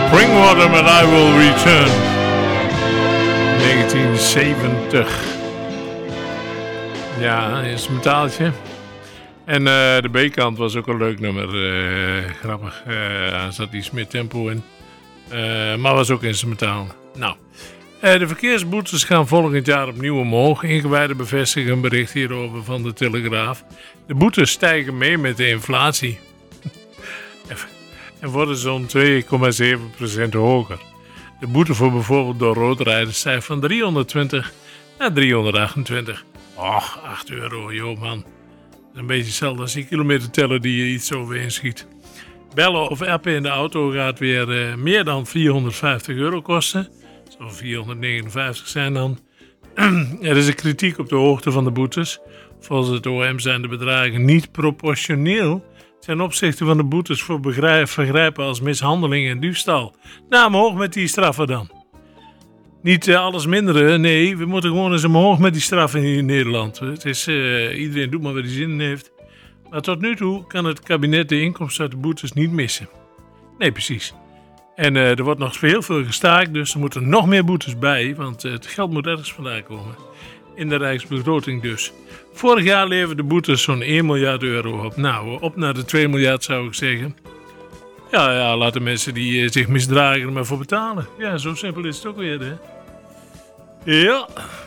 Springwater met I Will Return. 1970. Ja, is een metaaltje. En de B-kant was ook een leuk nummer. Grappig. Er zat iets meer tempo in. Maar was ook instrumentaal. Nou, de verkeersboetes gaan volgend jaar opnieuw omhoog. Ingewijden bevestigen een bericht hierover van de Telegraaf. De boetes stijgen mee met de inflatie. En worden zo'n 2,7% hoger. De boete voor bijvoorbeeld door rood rijden stijgt van 320 naar 328. Och, €8, joh man. Dat is een beetje hetzelfde als die kilometerteller die je iets overheen schiet. Bellen of appen in de auto gaat weer meer dan €450 kosten. Dat zal 459 zijn dan. Er is een kritiek op de hoogte van de boetes. Volgens het OM zijn de bedragen niet proportioneel ten opzichte van de boetes voor vergrijpen als mishandeling en diefstal. Nou, omhoog met die straffen dan. Niet alles minderen, nee, we moeten gewoon eens omhoog met die straffen hier in Nederland. Het is, iedereen doet maar wat hij zin in heeft. Maar tot nu toe kan het kabinet de inkomsten uit de boetes niet missen. Nee, precies. En er wordt nog heel veel gestaakt, dus er moeten nog meer boetes bij, want het geld moet ergens vandaan komen. In de rijksbegroting dus. Vorig jaar leverden de boetes zo'n €1 miljard op. Nou, op naar de 2 miljard zou ik zeggen. Ja, laten mensen die zich misdragen er maar voor betalen. Ja, zo simpel is het ook weer, hè. Ja.